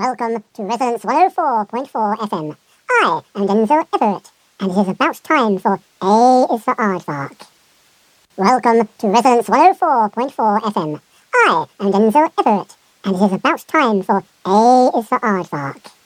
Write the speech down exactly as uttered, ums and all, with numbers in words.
Welcome to Resonance one oh four point four F M. I am Denzel Everett, and it is about time for A is for Aardvark. Welcome to Resonance one oh four point four F M. I am Denzel Everett, and it is about time for A is for Aardvark.